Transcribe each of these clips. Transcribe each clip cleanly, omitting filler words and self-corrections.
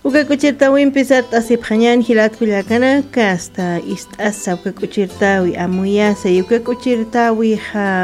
Uka kuchirtawi empezar asip hañan hilat kullakana hasta istasa uka kuchirtawi amuyasa y uka kuchirtawi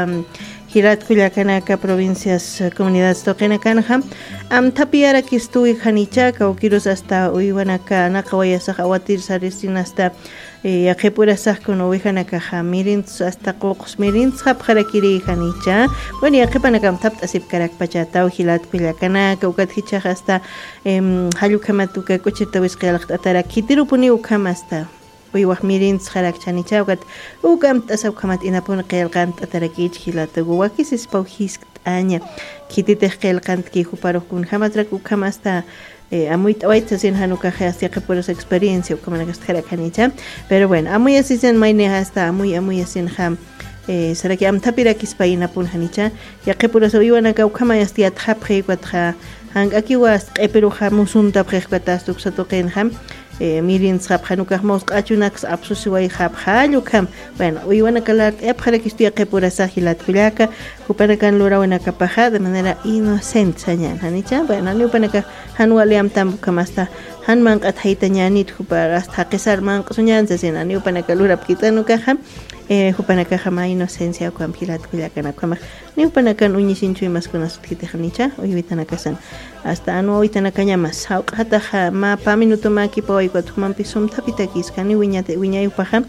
hilat kullakanaka provincias comunidades toqenakanha tapiara kistuwi hanichaka ukiros hasta uywanaka naqawayasaq awatir saristin hasta yaqipurasaq kun uwihanaka mirintz hasta qoqus mirintz hapqarakiri hanicha bueno yaqipanaka tapt asip karak pachataw hilat kullakanaka ukat hichaq hasta hallukamatuka kuchirtawis qiyalaq atara kitirupuni ukam hasta uywaq mirintz qarak chanicha ukat ukam tasaw kamat inapun qiyalqan atarakich hilatagu wakisis pawhis aña kititej qiyalqan kihuparuq kun hamatrak ukam hasta amuy tawait sin hanuka hasta que por esa experiencia como la que canicha pero bueno amuy así sin maine hasta amuy sin ham será que am tapira kispaina pun hanicha ya que por eso iban a kama hasta tapre kwatra hang aquí was pero hamusun tapre kwatas tuk satoqen ham mirin sab hanuka mos qachunax absusiway hab halukam bueno iban a calar para que estoy que por esa hilat kulaka kupana kan lora wana kapaja de manera inocente sañan hanicha bueno ni upana ka hanwali am tam kamasta han man qat haytañanit kupara hasta qisar man qsuñan sesina ni upana ka lura kitanu ka ham upana ka ma inocencia kwam hilat kulaka na kwam ni upana kan uñisinchu mas kunas kitanicha uyitana kasan hasta anu uyitana kañamas hata ma pa minuto ma kipo man pisum tapitakis kani wiñay upaja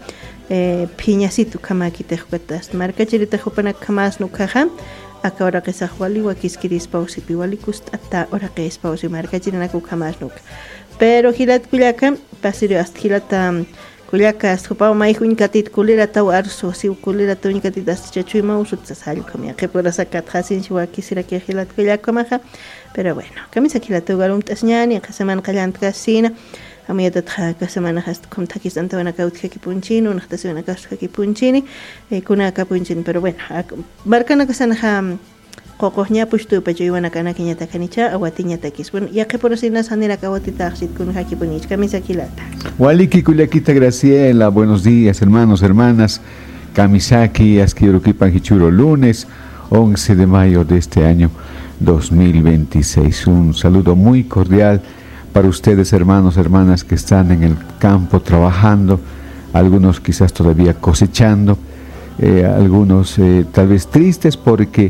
piñasitu kama kitejkuetas marca chirita jupana kamas no caja acá ahora que se juali wakiskiris pausi piwali kust hasta ahora que es pausi marca chirina ku kamas no pero hilat kullaka pasirio hasta hilata kullaka hasta pa mai hunkatit kulira taw arso si kulira taw hunkatit hasta chuma usut sasal kamia que por esa kathasin shiwa kisira que hilat kullaka maja pero bueno camisa hilata garum tasñani que se man qalant kasina amiyata tha semana hasta con takis anta wana kautja ki punchino nahta semana kautja ki punchini kuna ka punchin pero bueno marcana kasana qoqohnya pushtu pacho iwana kana kinyata kanicha awatinya takis bueno ya que por sina sanera kawatita xit kun haki punich camisa kilata waliki kulakita Graciela buenos días hermanos hermanas Kamisaki askirukipan hichuro lunes 11 de mayo de este año 2026 un saludo muy cordial para ustedes, hermanos, hermanas que están en el campo trabajando, algunos quizás todavía cosechando, algunos tal vez tristes porque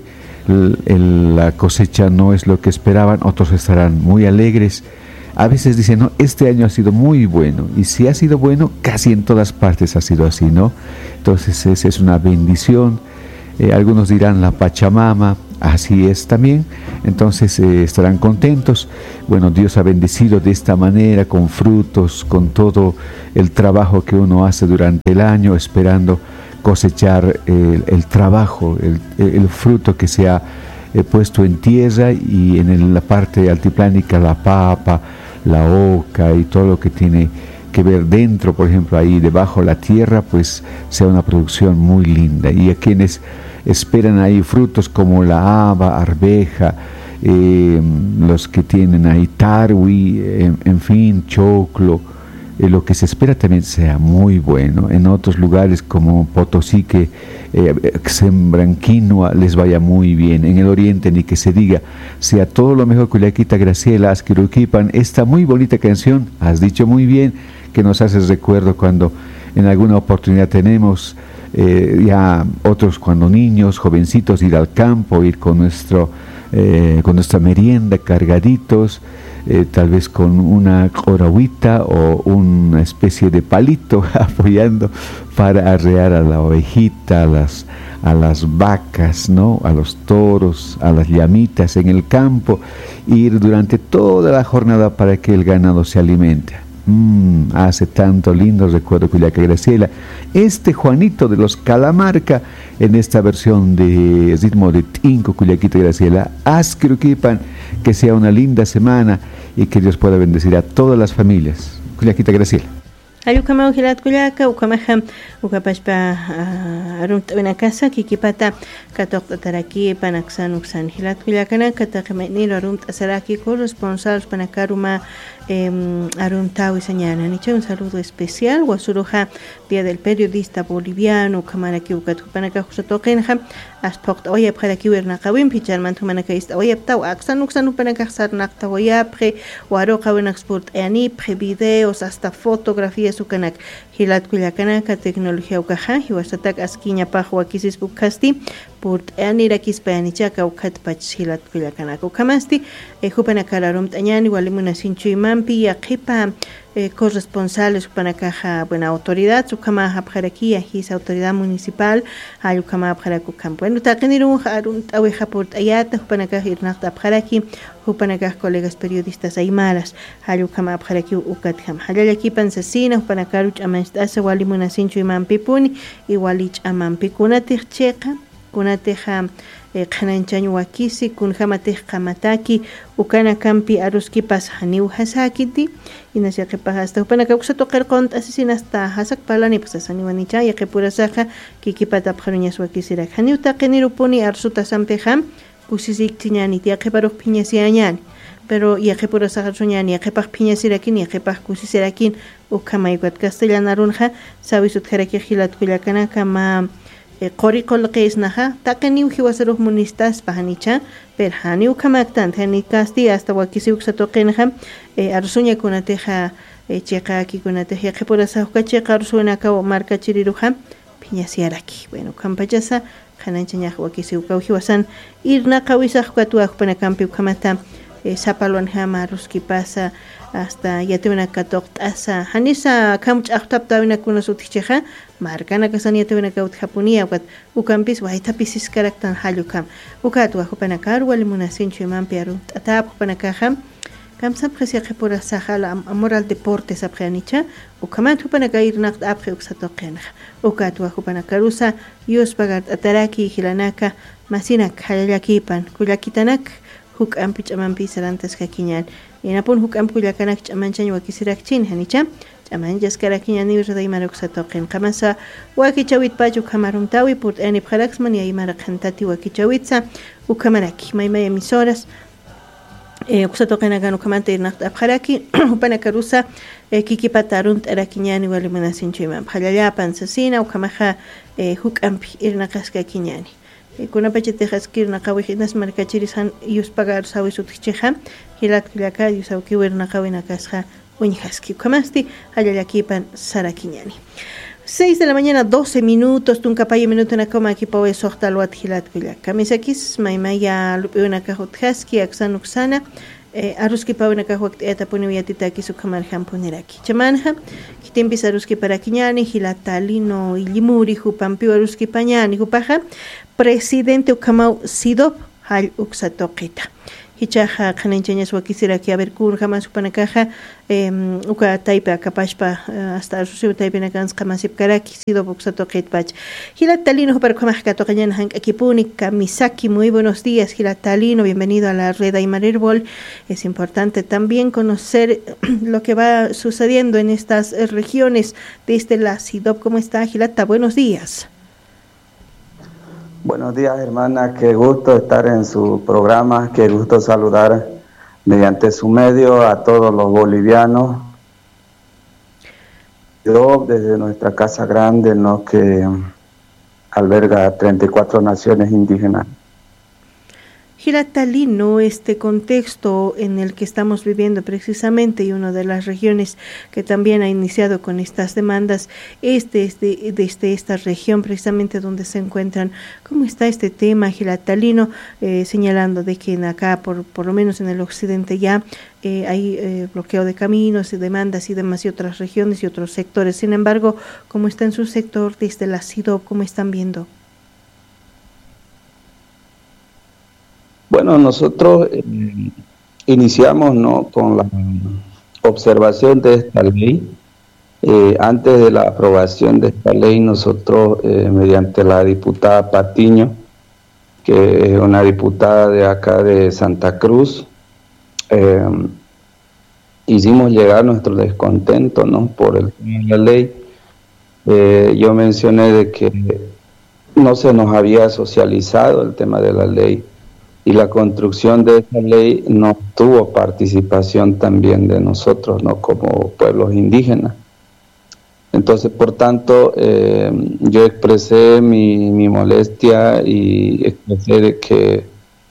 la cosecha no es lo que esperaban, otros estarán muy alegres. A veces dicen, no, este año ha sido muy bueno, y si ha sido bueno, casi en todas partes ha sido así, ¿no? Entonces esa es una bendición. Algunos dirán la Pachamama, así es también, entonces estarán contentos. Bueno, Dios ha bendecido de esta manera, con frutos, con todo el trabajo que uno hace durante el año, esperando cosechar el trabajo, el fruto que se ha puesto en tierra y en la parte altiplánica, la papa, la oca y todo lo que tiene que ver dentro, por ejemplo, ahí debajo de la tierra, pues sea una producción muy linda. Y a quienes esperan ahí frutos como la haba, arveja, los que tienen ahí tarwi, en fin, choclo, lo que se espera también sea muy bueno. En otros lugares como Potosí que sembran quinoa les vaya muy bien. En el oriente ni que se diga, sea todo lo mejor. Kullakita Graciela Askirukipan, esta muy bonita canción, has dicho muy bien, que nos haces recuerdo cuando en alguna oportunidad tenemos ya otros cuando niños, jovencitos, ir al campo, ir con nuestra merienda cargaditos, tal vez con una coragüita o una especie de palito apoyando para arrear a la ovejita, a las vacas, ¿no? A los toros, a las llamitas en el campo, ir durante toda la jornada para que el ganado se alimente. Hace tanto lindo recuerdo Kullaka Graciela. Juanito de los Calamarca en esta versión de ritmo de Tinco Kullakita Graciela. Askirukipan, que sea una linda semana y que Dios pueda bendecir a todas las familias. Kullakita Graciela. Ayukama uhilat kuyaka ukamaha ukapashpa arumta una casa kikipata katok taraki panaksan uksan hilat kuyakana katakmeniro arumta saraki corresponsal panakaruma arumta wisañana niche un saludo especial wasuruja día del periodista boliviano kamaraki ukatpanaka jusatokenja asport oyap khalaki werna qawin picharman tumanaka ista oyap taw aksan uksan upanaka sarnaqta oyapre waro qawin export ani videos hasta fotografías ukanak hilat kuyakanaka tecnología ukaja hiwasatak askiña pajwa kisis bukasti port anira kispanichaka ukatpach hilat kuyakanaka ukamasti jupanakararum tañani walimuna sinchu imampi yaqipa corresponsales upanakaja buena autoridad ukama hapjarakia his autoridad municipal ayukama hapjarakukam bueno taqniru harun aweja port ayata upanakaja irnaqta hapjaraki upanakaja colegas periodistas aymaras ayukama hapjaraki ukatkam halalaki pansasina upanakaruch amanstasa walimuna sinchu imampi puni iwalich amampi kunatij cheqa kunateja qananchaño wakisi kunjamatej qamataki ukana kampi aruskipas haniw hasakiti inasiaqipas hasta upanaka uksato qirqont asesinas hasta hasak palani pasasaniwanicha yaqipurasaqa kikipata pharuñas wakisirak haniw taqiniru puni arsuta sampejam kusisik tiñani tiaqiparuq phiñasiañani pero yaqipurasaqa ruñani yaqipaq phiñasirakin yaqipaq kusisirakin ukamaykuat castellanarunja sawisut jaraki hilat kullakanaka ma qoriqol qisnaha taqaniw hiwasaruq munistas pahanicha perhani ukamaktan thani kasti hasta wakisi uksatoqinha arsuña kunateja cheqaki kunateja qipurasa ukacheqa arsunaka marca chiriruja phiñasiaraki bueno kampachasa qananchañaq wakisi ukawhiwasan irna qawisaq katuaq panakampi ukamata sapalwan hama ruskipasa hasta yatewna katoq t'asa hanisa kamch aqtaptawina kunasuticheja marcana kasan yatewna kaut japonia wat ukampis waitapis iskaraktan halukam ukatu hupanakar walimuna sinchu imampi aru tatap hupanakaja kamsap khasiya qipura sahala moral deportes apjanicha ukamat hupanakair naqt apje uksatoqena ukatu hupanakarusa yus pagat ataraki hilanaka masinak halakipan kulakitanak huk ampi chamanpi sarantas kakiñan inapun huk ampi kullakanak chamanchañ wakisirakchin hanicha chamanchas karakiñan niwirda imaruksatoqin qamasa wakichawit pachu kamarumtawi purt ani pharaxman yaimara qantati wakichawitsa ukamaraki maymay emisoras uksatoqina ganu kamanta irnaqta apharaki upanakarusa kikipatarun t'arakiñani walimunasinchu imam phallllapan sasina ukamaja huk ampi irnaqasqa kiñani kunapachete haskirna qawihinas markachirisan yuspagar sawisutcheja hilat kullaka yusawkiwirna qawina kasja uñhaski kamasti hallallakipan sarakiñani 6 de la mañana 12 minutos tunkapaya minuto na koma aquí pawe sohtalwat hilat kullaka misakis maymaya lupiuna kahuthaski aksanuksana aruski pawina kahwakt eta puniwiatita kisukamar hampuniraki chamanha kitimpis aruski parakiñani hilatalino ilimuri hupampi aruski pañani hupaja presidente ukamau sidop hal uksatoqita hichaja qananchañas wakisiraki a ver kun jamás upanakaja uka taipa kapashpa hasta arusi taipina kans qamasip karaki sidop uksatoqitpach hilatalino huparkamajka toqañan hank akipuni kamisaki muy buenos días hilatalino bienvenido a la red Aymar Herbol. Es importante también conocer lo que va sucediendo en estas regiones desde la sidop. ¿Cómo está Hilata? Buenos días. Buenos días, hermana. Qué gusto estar en su programa. Qué gusto saludar mediante su medio a todos los bolivianos. Yo, desde nuestra casa grande, ¿no?, que alberga 34 naciones indígenas. Hilatalino, este contexto en el que estamos viviendo precisamente y una de las regiones que también ha iniciado con estas demandas es desde esta región precisamente donde se encuentran. ¿Cómo está este tema, Hilatalino? Señalando de que en acá, por lo menos en el occidente ya hay bloqueo de caminos y demandas y demás y otras regiones y otros sectores. Sin embargo, ¿cómo está en su sector desde la SIDOP? ¿Cómo están viendo? Bueno, nosotros iniciamos, ¿no?, con la observación de esta ley. Antes de la aprobación de esta ley, nosotros, mediante la diputada Patiño, que es una diputada de acá de Santa Cruz, hicimos llegar nuestro descontento, ¿no?, por el tema de la ley. Yo mencioné de que no se nos había socializado el tema de la ley, y la construcción de esa ley no tuvo participación también de nosotros, ¿no?, como pueblos indígenas. Entonces, por tanto, yo expresé mi molestia y expresé de que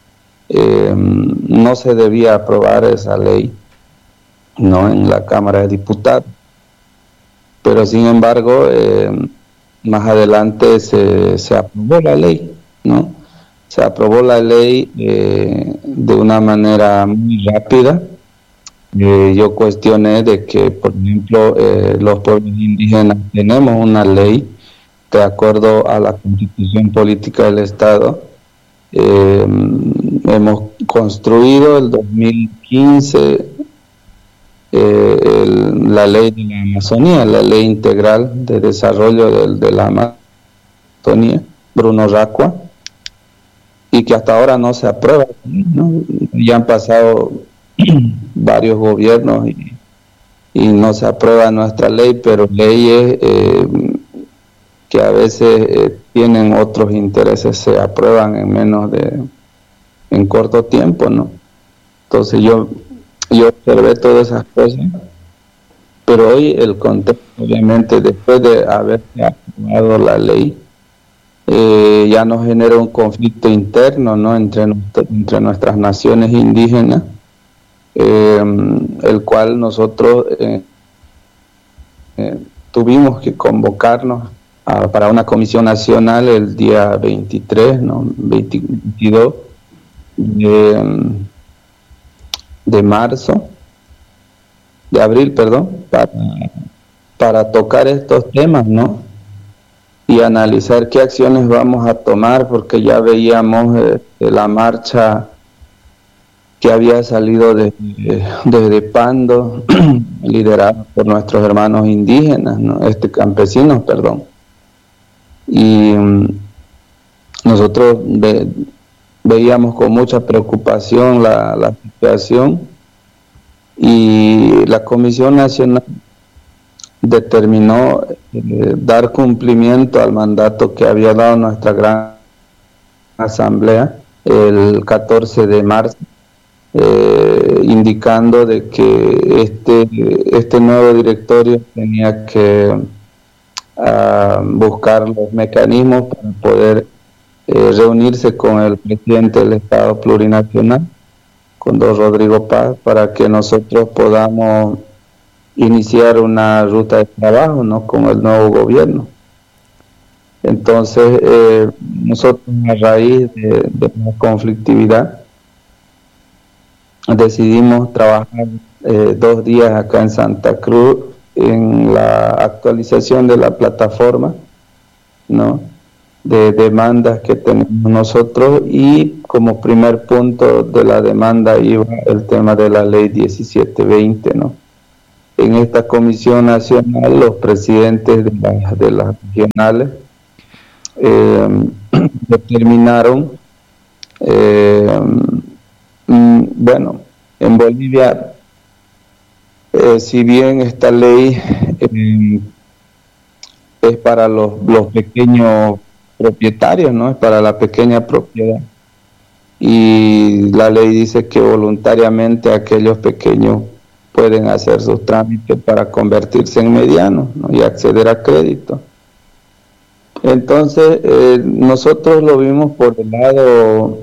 no se debía aprobar esa ley, ¿no?, en la Cámara de Diputados. Pero sin embargo, más adelante se aprobó la ley, ¿no? Se aprobó la ley de una manera muy rápida. Yo cuestioné de que, por ejemplo, los pueblos indígenas tenemos una ley de acuerdo a la Constitución Política del Estado. Hemos construido el 2015 la ley de la Amazonía, la ley integral de desarrollo de la Amazonía, Bruno Racua, y que hasta ahora no se aprueba, ¿no? Ya han pasado varios gobiernos y no se aprueba nuestra ley, pero leyes que a veces tienen otros intereses se aprueban en corto tiempo, ¿no? Entonces yo observé todas esas cosas, pero hoy el contexto, obviamente, después de haberse aprobado la ley, ya nos genera un conflicto interno, ¿no?, entre nuestras naciones indígenas, el cual nosotros tuvimos que convocarnos para una comisión nacional el día 22 de abril, para tocar estos temas, ¿no?, y analizar qué acciones vamos a tomar, porque ya veíamos la marcha que había salido desde Pando, liderada por nuestros hermanos indígenas, ¿no?, campesinos, perdón. Y nosotros veíamos con mucha preocupación la situación, y la Comisión Nacional determinó dar cumplimiento al mandato que había dado nuestra gran asamblea el 14 de marzo, indicando de que este nuevo directorio tenía que buscar los mecanismos para poder reunirse con el presidente del Estado Plurinacional, con don Rodrigo Paz, para que nosotros podamos iniciar una ruta de trabajo, ¿no?, con el nuevo gobierno. Entonces, nosotros, a raíz de la conflictividad, decidimos trabajar 2 días acá en Santa Cruz en la actualización de la plataforma, ¿no?, de demandas que tenemos nosotros, y como primer punto de la demanda iba el tema de la ley 1720, ¿no? En esta comisión nacional, los presidentes de las regionales determinaron, bueno, en Bolivia, si bien esta ley es para los pequeños propietarios, ¿no?, es para la pequeña propiedad, y la ley dice que voluntariamente aquellos pequeños pueden hacer sus trámites para convertirse en medianos, ¿no?, y acceder a crédito. Entonces, nosotros lo vimos por el lado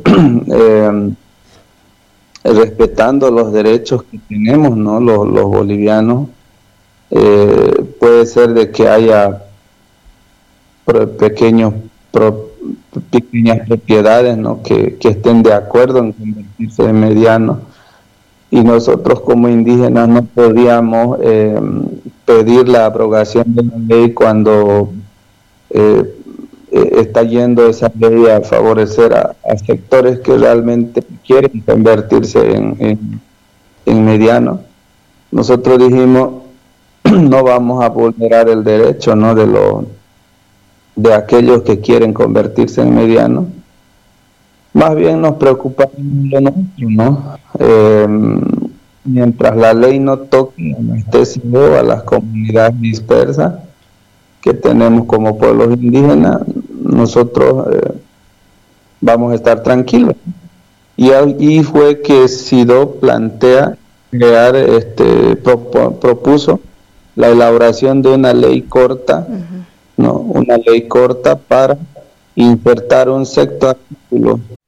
respetando los derechos que tenemos, ¿no?, los bolivianos. Puede ser de que haya pequeñas propiedades, ¿no?, que estén de acuerdo en convertirse en medianos, y nosotros como indígenas no podíamos pedir la abrogación de la ley cuando está yendo esa ley a favorecer a sectores que realmente quieren convertirse en medianos. Nosotros dijimos, no vamos a vulnerar el derecho, ¿no?, de aquellos que quieren convertirse en medianos. Más bien nos preocupa lo nuestro, ¿no? mientras la ley no toque a las TCO, a las comunidades dispersas que tenemos como pueblos indígenas, nosotros vamos a estar tranquilos. Y ahí fue que SIDO plantea crear, propuso la elaboración de una ley corta, ¿no? Una ley corta para insertar un sexto artículo